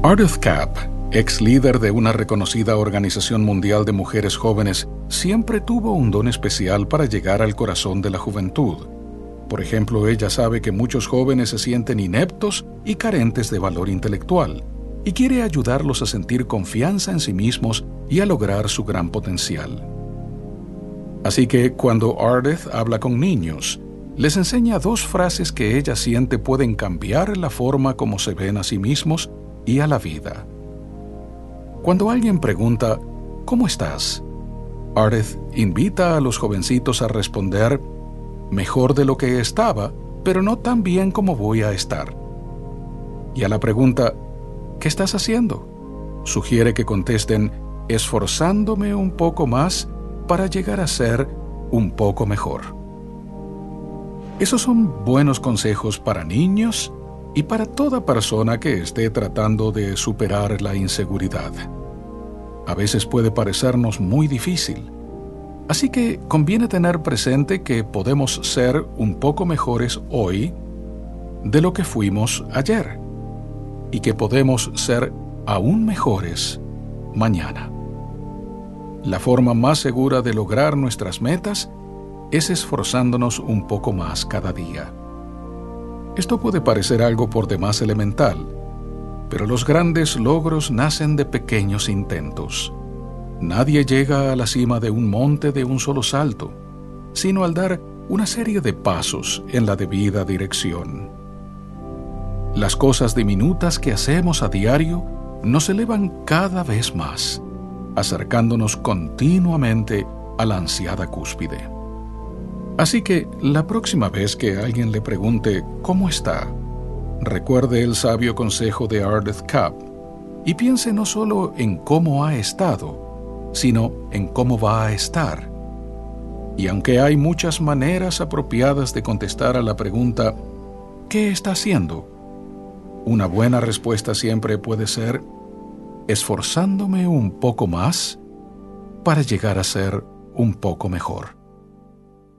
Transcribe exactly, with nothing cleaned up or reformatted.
Ardeth Kapp, ex líder de una reconocida organización mundial de mujeres jóvenes, siempre tuvo un don especial para llegar al corazón de la juventud. Por ejemplo, ella sabe que muchos jóvenes se sienten ineptos y carentes de valor intelectual, y quiere ayudarlos a sentir confianza en sí mismos y a lograr su gran potencial. Así que, cuando Ardeth habla con niños, les enseña dos frases que ella siente pueden cambiar la forma como se ven a sí mismos y a la vida. Cuando alguien pregunta, ¿cómo estás?, Ardeth invita a los jovencitos a responder, mejor de lo que estaba, pero no tan bien como voy a estar. Y a la pregunta, ¿qué estás haciendo?, sugiere que contesten, esforzándome un poco más para llegar a ser un poco mejor. Esos son buenos consejos para niños y para toda persona que esté tratando de superar la inseguridad. A veces puede parecernos muy difícil, así que conviene tener presente que podemos ser un poco mejores hoy de lo que fuimos ayer, y que podemos ser aún mejores mañana. La forma más segura de lograr nuestras metas es esforzándonos un poco más cada día. Esto puede parecer algo por demás elemental, pero los grandes logros nacen de pequeños intentos. Nadie llega a la cima de un monte de un solo salto, sino al dar una serie de pasos en la debida dirección. Las cosas diminutas que hacemos a diario nos elevan cada vez más, acercándonos continuamente a la ansiada cúspide. Así que, la próxima vez que alguien le pregunte ¿cómo está?, recuerde el sabio consejo de Ardeth Kapp y piense no solo en cómo ha estado, sino en cómo va a estar. Y aunque hay muchas maneras apropiadas de contestar a la pregunta ¿qué está haciendo?, una buena respuesta siempre puede ser esforzándome un poco más para llegar a ser un poco mejor.